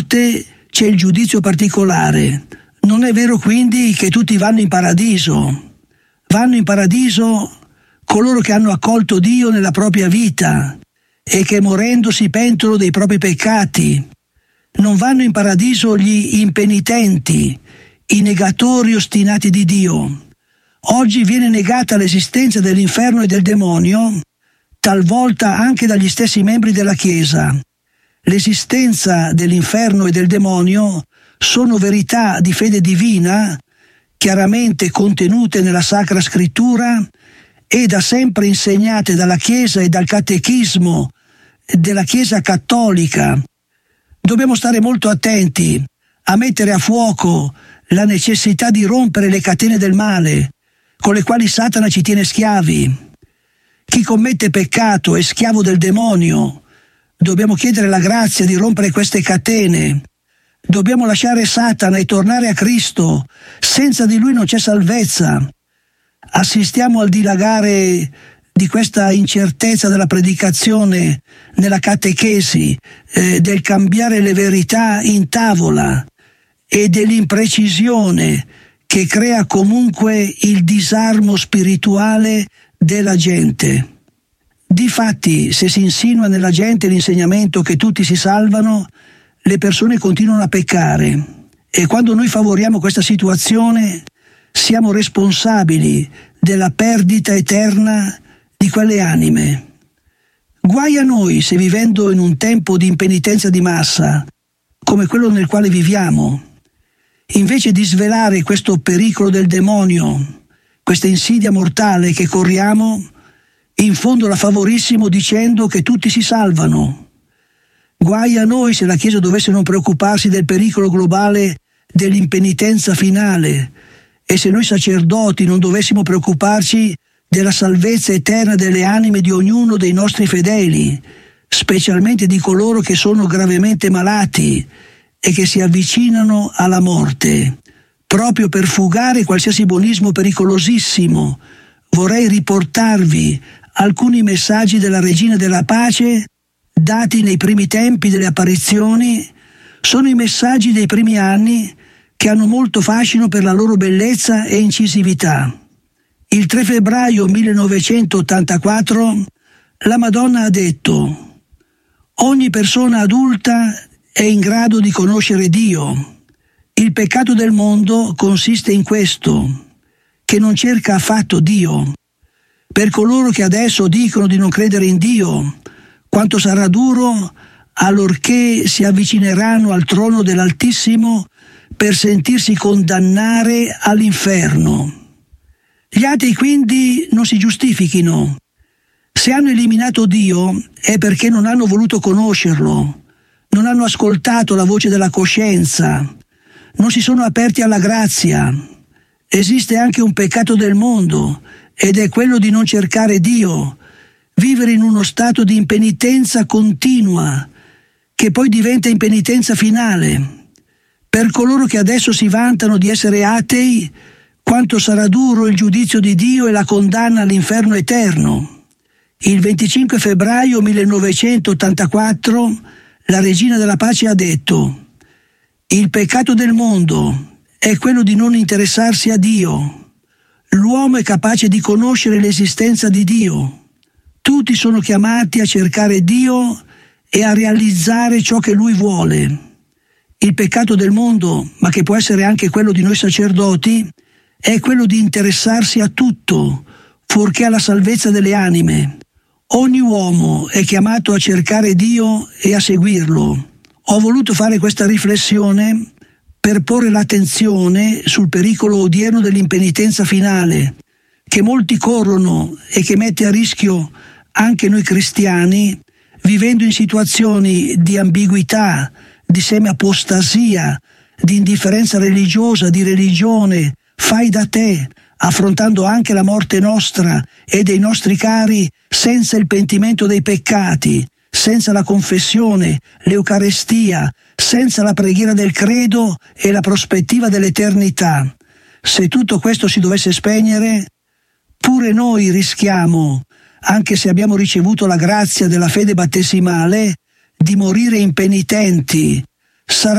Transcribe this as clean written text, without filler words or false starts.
morte c'è il giudizio particolare. Non è vero quindi che tutti vanno in paradiso. Vanno in paradiso coloro che hanno accolto Dio nella propria vita e che morendo si pentono dei propri peccati. Non vanno in paradiso gli impenitenti, i negatori ostinati di Dio. Oggi viene negata l'esistenza dell'inferno e del demonio, talvolta anche dagli stessi membri della Chiesa. L'esistenza dell'inferno e del demonio sono verità di fede divina, chiaramente contenute nella Sacra Scrittura e da sempre insegnate dalla Chiesa e dal Catechismo della Chiesa Cattolica. Dobbiamo stare molto attenti a mettere a fuoco la necessità di rompere le catene del male con le quali Satana ci tiene schiavi. Chi commette peccato è schiavo del demonio. Dobbiamo chiedere la grazia di rompere queste catene. Dobbiamo lasciare Satana e tornare a Cristo. Senza di Lui non c'è salvezza. Assistiamo al dilagare di questa incertezza della predicazione nella catechesi, del cambiare le verità in tavola e dell'imprecisione che crea comunque il disarmo spirituale della gente. Difatti, se si insinua nella gente l'insegnamento che tutti si salvano, le persone continuano a peccare e quando noi favoriamo questa situazione siamo responsabili della perdita eterna di quelle anime. Guai a noi se vivendo in un tempo di impenitenza di massa, come quello nel quale viviamo, invece di svelare questo pericolo del demonio, questa insidia mortale che corriamo, in fondo la favorissimo dicendo che tutti si salvano. Guai a noi se la Chiesa dovesse non preoccuparsi del pericolo globale dell'impenitenza finale e se noi sacerdoti non dovessimo preoccuparci della salvezza eterna delle anime di ognuno dei nostri fedeli, specialmente di coloro che sono gravemente malati e che si avvicinano alla morte. Proprio per fugare qualsiasi buonismo pericolosissimo, vorrei riportarvi alcuni messaggi della Regina della Pace dati nei primi tempi delle apparizioni. Sono i messaggi dei primi anni che hanno molto fascino per la loro bellezza e incisività. Il 3 febbraio 1984 la Madonna ha detto: «Ogni persona adulta è in grado di conoscere Dio. Il peccato del mondo consiste in questo, che non cerca affatto Dio. Per coloro che adesso dicono di non credere in Dio, quanto sarà duro allorché si avvicineranno al trono dell'Altissimo per sentirsi condannare all'inferno. Gli atei quindi non si giustifichino. Se hanno eliminato Dio è perché non hanno voluto conoscerlo, non hanno ascoltato la voce della coscienza, non si sono aperti alla grazia. Esiste anche un peccato del mondo ed è quello di non cercare Dio, vivere in uno stato di impenitenza continua, che poi diventa impenitenza finale. Per coloro che adesso si vantano di essere atei, quanto sarà duro il giudizio di Dio e la condanna all'inferno eterno. Il 25 febbraio 1984 la Regina della Pace ha detto: «Il peccato del mondo è quello di non interessarsi a Dio. L'uomo è capace di conoscere l'esistenza di Dio. Tutti sono chiamati a cercare Dio e a realizzare ciò che Lui vuole. Il peccato del mondo, ma che può essere anche quello di noi sacerdoti, è quello di interessarsi a tutto, fuorché alla salvezza delle anime. Ogni uomo è chiamato a cercare Dio e a seguirlo». Ho voluto fare questa riflessione per porre l'attenzione sul pericolo odierno dell'impenitenza finale, che molti corrono e che mette a rischio anche noi cristiani, vivendo in situazioni di ambiguità, di semi-apostasia, di indifferenza religiosa, di religione, fai da te, affrontando anche la morte nostra e dei nostri cari senza il pentimento dei peccati, senza la confessione, l'Eucarestia, senza la preghiera del credo e la prospettiva dell'eternità. Se tutto questo si dovesse spegnere, pure noi rischiamo, anche se abbiamo ricevuto la grazia della fede battesimale, di morire impenitenti. Sarà